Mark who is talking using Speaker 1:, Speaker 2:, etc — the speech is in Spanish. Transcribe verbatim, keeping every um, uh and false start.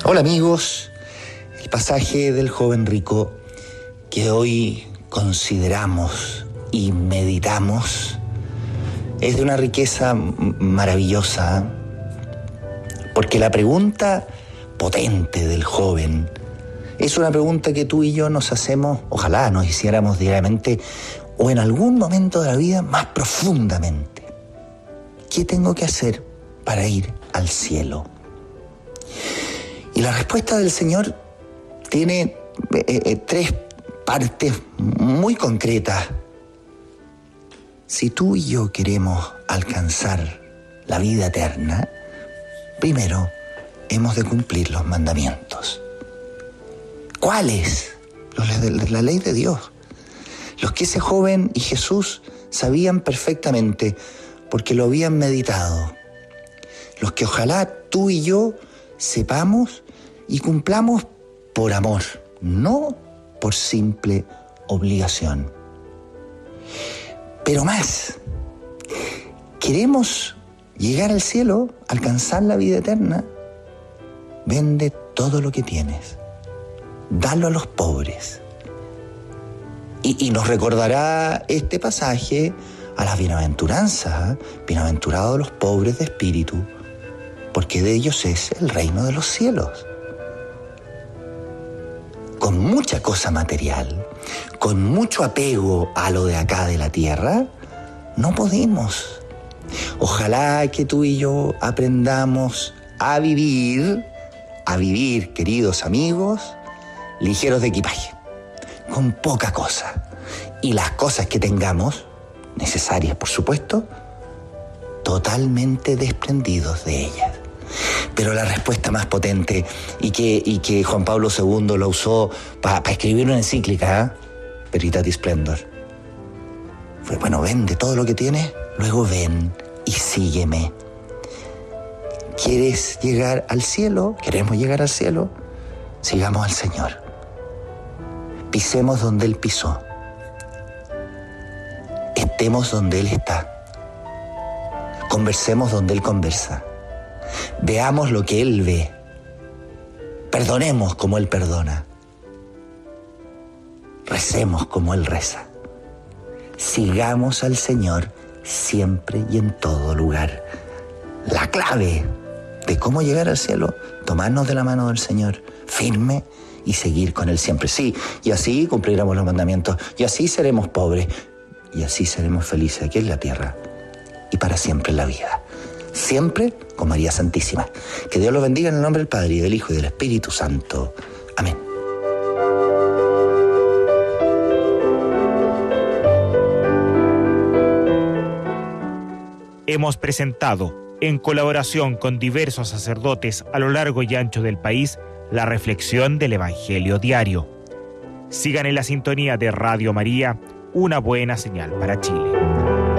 Speaker 1: Hola amigos, el pasaje del joven rico que hoy consideramos y meditamos es de una riqueza maravillosa, porque la pregunta potente del joven es una pregunta que tú y yo nos hacemos, ojalá nos hiciéramos diariamente o en algún momento de la vida más profundamente. ¿Qué tengo que hacer para ir al cielo? Y la respuesta del Señor tiene eh, eh, tres partes muy concretas. Si tú y yo queremos alcanzar la vida eterna, primero hemos de cumplir los mandamientos. ¿Cuáles? Los de la ley de Dios. Los que ese joven y Jesús sabían perfectamente porque lo habían meditado. Los que ojalá tú y yo sepamos y cumplamos por amor, no por simple obligación. Pero más, queremos llegar al cielo, alcanzar la vida eterna. Vende todo lo que tienes, dalo a los pobres. Y, y nos recordará este pasaje a las bienaventuranzas, ¿eh? Bienaventurados los pobres de espíritu, porque de ellos es el reino de los cielos. Con mucha cosa material, con mucho apego a lo de acá de la tierra, no podemos. Ojalá que tú y yo aprendamos a vivir, a vivir, queridos amigos, ligeros de equipaje, con poca cosa. Y las cosas que tengamos, necesarias por supuesto, totalmente desprendidos de ellas. Pero la respuesta más potente, y que, y que Juan Pablo segundo lo usó para pa escribir una encíclica, ¿eh? Veritatis Splendor, fue: bueno, vende todo lo que tienes, luego ven y sígueme. ¿Quieres llegar al cielo? ¿Queremos llegar al cielo? Sigamos al Señor. Pisemos donde Él pisó. Estemos donde Él está. Conversemos donde Él conversa. Veamos lo que Él ve. Perdonemos como Él perdona. Recemos como Él reza. Sigamos al Señor siempre y en todo lugar. La clave de cómo llegar al cielo, tomarnos de la mano del Señor, firme, y seguir con Él siempre. Sí, y así cumpliremos los mandamientos, y así seremos pobres, y así seremos felices aquí en la tierra y para siempre en la vida. Siempre con María Santísima. Que Dios los bendiga en el nombre del Padre, y del Hijo, y del Espíritu Santo. Amén.
Speaker 2: Hemos presentado, en colaboración con diversos sacerdotes a lo largo y ancho del país, la reflexión del Evangelio diario. Sigan en la sintonía de Radio María, una buena señal para Chile.